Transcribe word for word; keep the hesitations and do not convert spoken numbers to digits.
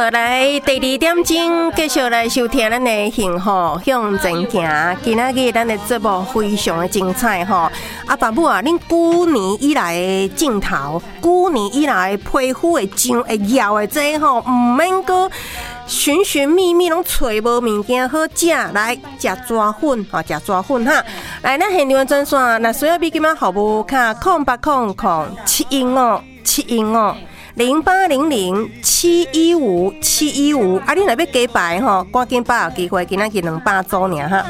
来第二点钟继续来收听咱的幸福向前行。今仔日咱的节目非常的精彩吼！啊，爸母啊，恁旧年以来的镜头，旧年以来皮肤的痒会咬的这吼，唔免个寻寻觅觅拢找无物件好食，来食抓粉啊，食抓粉哈！来，咱现场的专线，那需要比今仔服务卡空八空空七一五七一五。零八零零七一五七一五，啊！你若要加排吼，赶紧把握机会，今仔日两百组尔哈。